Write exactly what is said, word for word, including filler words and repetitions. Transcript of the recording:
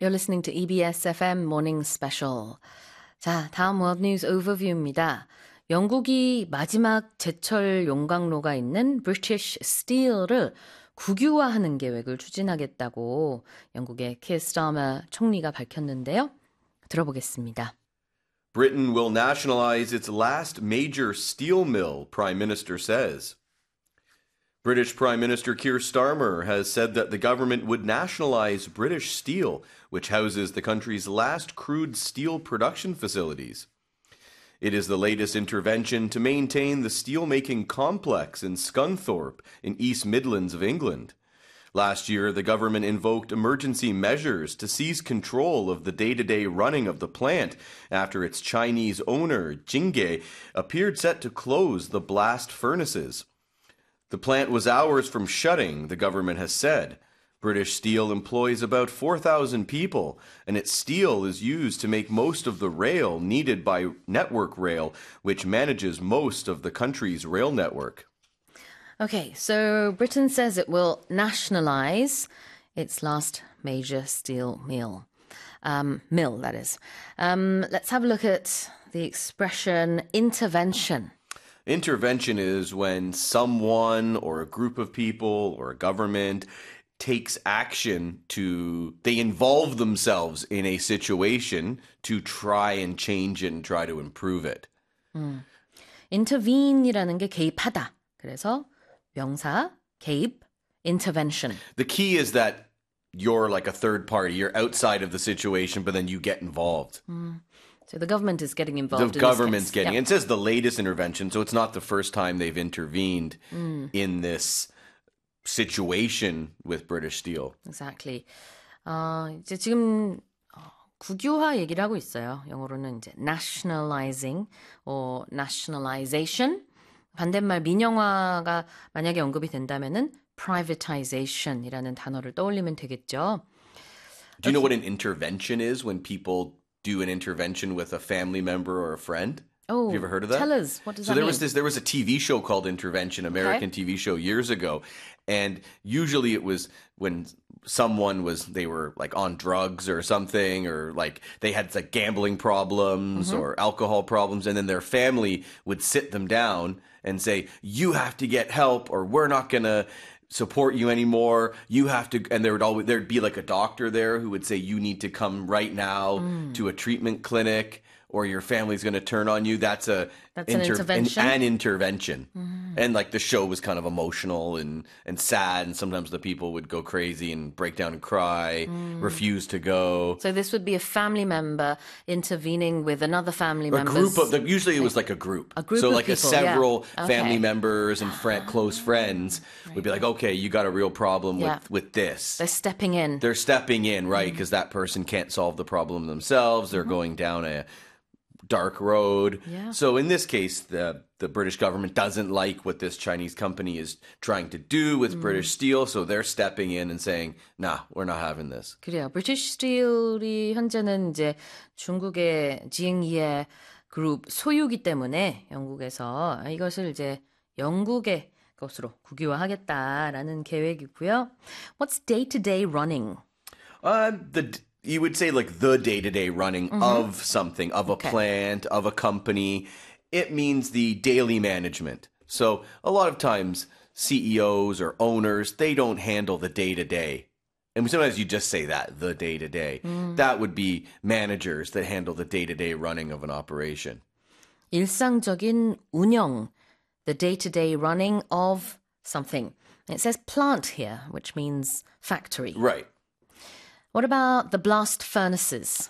You're listening to 이비에스 에프엠 Morning Special. 자, 다음 World News Overview입니다. 영국이 마지막 제철 용광로가 있는 British Steel을 국유화하는 계획을 추진하겠다고 영국의 키어 스타머 총리가 밝혔는데요. 들어보겠습니다. Britain will nationalize its last major steel mill, Prime Minister says. British Prime Minister Keir Starmer has said that the government would nationalize British Steel, which houses the country's last crude steel production facilities. It is the latest intervention to maintain the steelmaking complex in Scunthorpe in East Midlands of England. Last year, the government invoked emergency measures to seize control of the day-to-day running of the plant after its Chinese owner, Jingge, appeared set to close the blast furnaces. The plant was hours from shutting, the government has said. British Steel employs about four thousand people, and its steel is used to make most of the rail needed by Network Rail, which manages most of the country's rail network. Okay, so Britain says it will nationalize its last major steel mill. Um, mill, that is. Um, let's have a look at the expression intervention. Intervention is when someone or a group of people or a government takes action to, they involve themselves in a situation to try and change it and try to improve it. 음. intervene이라는 게 개입하다. 그래서 명사, 개입, intervention. The key is that you're like a third party. You're outside of the situation, but then you get involved. 음. So the government is getting involved. The in government's this case. getting. Yep. It says the latest intervention, so it's not the first time they've intervened 음. in this situation with British Steel. Exactly. 어, 이제 지금 어, 국유화 얘기를 하고 있어요. 영어로는 이제 nationalizing or nationalization. 반대말 민영화가 만약에 언급이 된다면은 privatization이라는 단어를 떠올리면 되겠죠. Do you know what an intervention is when people do an intervention with a family member or a friend? Oh, have you ever heard of that? Tell us. What does so that there mean? was this. There was a T V show called Intervention, American Okay. T V show years ago, and usually it was when someone was they were like on drugs or something, or like they had like gambling problems Mm-hmm. or alcohol problems, and then their family would sit them down and say, "You have to get help, or we're not gonna." support you anymore. You have to, and there would always there'd be like a doctor there who would say you need to come right now Mm. to a treatment clinic, or your family's going to turn on you. That's a That's an intervention? An, an intervention, Mm. and like the show was kind of emotional and and sad, and sometimes the people would go crazy and break down and cry, Mm. refuse to go. So this would be a family member intervening with another family A member. group of the, usually it was like a group. A group so of like people, a several yeah. family Okay. members and friend, close friends would be like, okay, you got a real problem Yeah. with with this. They're stepping in. They're stepping in, right? Because that person can't solve the problem themselves. They're going down a dark road. Yeah. So in this case, the the British government doesn't like what this Chinese company is trying to do with British Steel, so they're stepping in and saying, "Nah, we're not having this." 그래요. 브리티시 스틸이 현재는 이제 중국의 지잉이의 그룹 소유기 때문에 영국에서 이것을 이제 영국의 것으로 국유화하겠다라는 계획이고요. What's day-to-day running? Uh, the you would say like the day-to-day running of something, of a Okay. plant, of a company. It means the daily management. So a lot of times C E Os or owners, they don't handle the day-to-day. And sometimes you just say that, the day-to-day. That would be managers that handle the day-to-day running of an operation. 일상적인 운영, the day-to-day running of something. It says plant here, which means factory. Right. What about the blast furnaces?